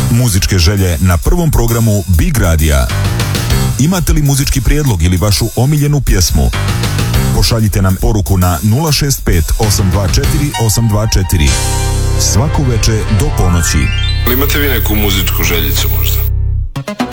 Muzičke želje na prvom programu Big Radija. Imate li muzički prijedlog ili vašu omiljenu pjesmu? Pošaljite nam poruku na 065 824 824. Svako veče do ponoći. Imate vi neku muzičku željicu možda?